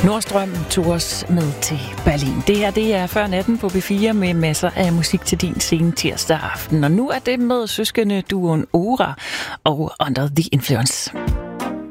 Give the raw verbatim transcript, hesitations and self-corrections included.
Nordstrøm tog os med til Berlin. Det her, det er før natten på B fire med masser af musik til din sene tirsdag aften. Og nu er det med søskende duoen Ora og Under the Influence.